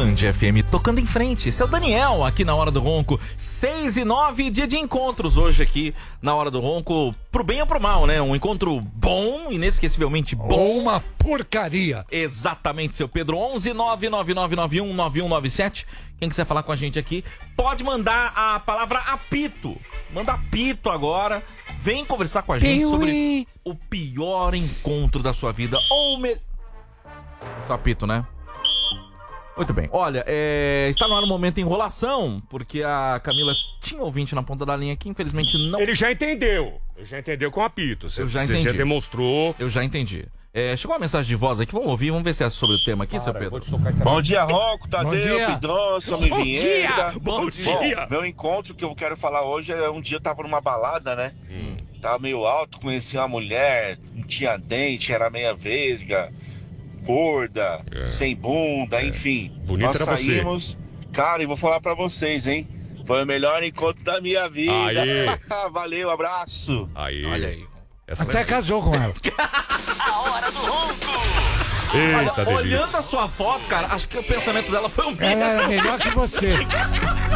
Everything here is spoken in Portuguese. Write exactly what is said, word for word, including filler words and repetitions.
Band F M tocando em frente. Esse é o Daniel aqui na Hora do Ronco. seis e nove, dia de encontros hoje aqui na Hora do Ronco. Pro bem ou pro mal, né? Um encontro bom, inesquecivelmente bom. Ou uma porcaria. Exatamente, seu Pedro. onze nove nove nove nove um nove um nove sete. Quem quiser falar com a gente aqui, pode mandar a palavra apito. Manda apito agora. Vem conversar com a gente sobre o pior encontro da sua vida. Ou me... Só apito, né? Muito bem. Olha, é... está no ar um momento de enrolação, porque a Camila tinha ouvinte na ponta da linha aqui, infelizmente não... Ele já entendeu. Ele já entendeu com apito. Você, Eu já você entendi. já demonstrou. Eu já entendi. É, chegou uma mensagem de voz aqui, vamos ouvir, vamos ver se é sobre o tema aqui, Cara, seu Pedro. eu vou te socar essa... Bom dia, Ronco, Bom Tadeu, dia. Pidonça, Bom Vinheta. dia, bom dia. Bom, meu encontro que eu quero falar hoje é um dia eu tava numa balada, né? Hum. Tava meio alto, conheci uma mulher, não tinha dente, era meia vesga, gorda, É. sem bunda, enfim. Bonito Nós era você. saímos, cara, e vou falar pra vocês, hein? Foi o melhor encontro da minha vida. Aê. Valeu, abraço. Aí. Olha aí. Essa Até casou com ela. A Hora do Ronco. Eita, Olha, delícia. olhando a sua foto, cara, acho que o pensamento dela foi o mesmo. Ela era melhor que você.